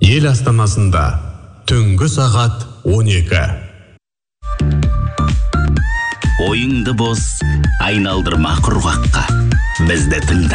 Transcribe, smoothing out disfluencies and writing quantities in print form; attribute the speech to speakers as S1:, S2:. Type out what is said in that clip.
S1: Ел астанасында түнгі сағат 12.
S2: Ойыңды боз, айналдырма құрғаққа. Бізді тыңда.